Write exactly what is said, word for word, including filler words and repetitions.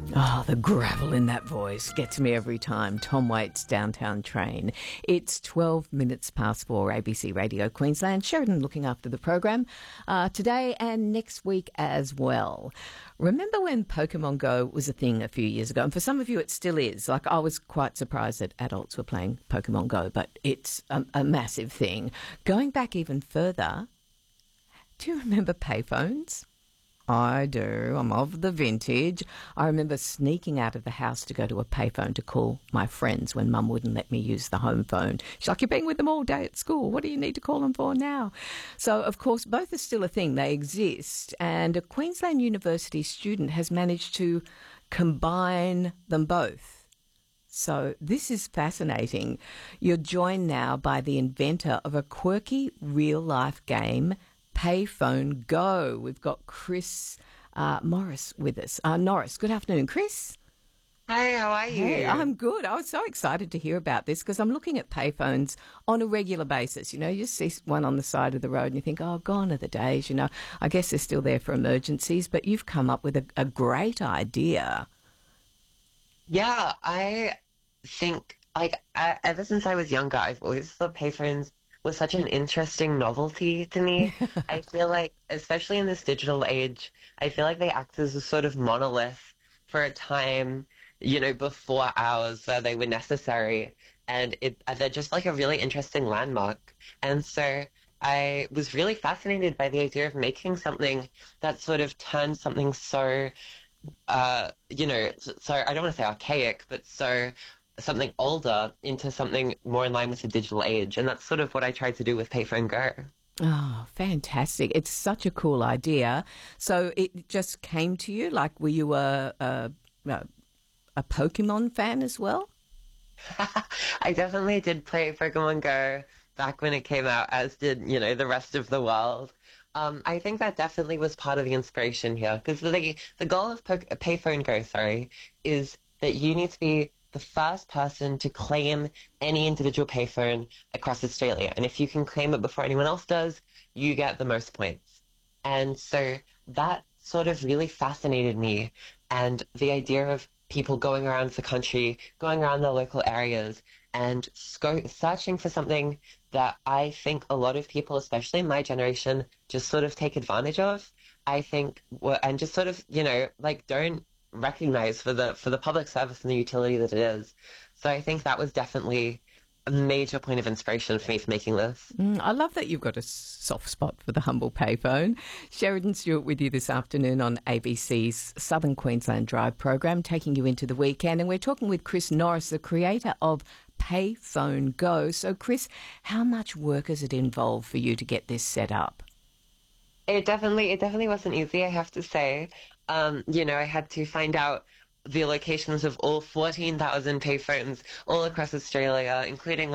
Oh, the gravel in that voice gets me every time. Tom Waits, Downtown Train. It's twelve minutes past four, A B C Radio Queensland. Sheridan looking after the program uh, today and next week as well. Remember when Pokemon Go was a thing a few years ago? And for some of you, it still is. Like, I was quite surprised that adults were playing Pokemon Go, but it's a, a massive thing. Going back even further, do you remember payphones? I do. I'm of the vintage. I remember sneaking out of the house to go to a payphone to call my friends when Mum wouldn't let me use the home phone. She's like, you've been with them all day at school. What do you need to call them for now? So, of course, both are still a thing. They exist. And a Queensland University student has managed to combine them both. So this is fascinating. You're joined now by the inventor of a quirky real-life game, Payphone Go. We've got Chris uh, Morris with us. Uh, Norris, good afternoon, Chris. Hi, how are you? Hey, I'm good. I was so excited to hear about this because I'm looking at payphones on a regular basis. You know, you see one on the side of the road and you think, oh, gone are the days, you know. I guess they're still there for emergencies, but you've come up with a, a great idea. Yeah, I think, like, I, ever since I was younger, I've always thought payphones was such an interesting novelty to me. I feel like, especially in this digital age, I feel like they act as a sort of monolith for a time, you know, before ours, where they were necessary. And it, they're just like a really interesting landmark. And so I was really fascinated by the idea of making something that sort of turned something so, uh, you know, so I don't want to say archaic, but so something older into something more in line with the digital age. And that's sort of what I tried to do with Payphone Go. Oh, fantastic. It's such a cool idea. So it just came to you? Like, were you a, a, a Pokemon fan as well? I definitely did play Pokemon Go back when it came out, as did, you know, the rest of the world. Um, I think that definitely was part of the inspiration here, because the, the goal of po- Payphone Go, sorry, is that you need to be the first person to claim any individual payphone across Australia. And if you can claim it before anyone else does, you get the most points. And so that sort of really fascinated me. And the idea of people going around the country, going around their local areas, and sco- searching for something that I think a lot of people, especially in my generation, just sort of take advantage of. I think, and just sort of, you know, like, don't recognize for the for the public service and the utility that it is. So I think that was definitely a major point of inspiration for me for making this. Mm, I love that you've got a soft spot for the humble payphone. Sheridan Stewart with you this afternoon on A B C's Southern Queensland Drive program, taking you into the weekend. And we're talking with Chris Norris, the creator of Payphone Go. So, Chris, how much work has it involved for you to get this set up? It definitely, it definitely wasn't easy, I have to say. Um, you know, I had to find out the locations of all fourteen thousand payphones all across Australia, including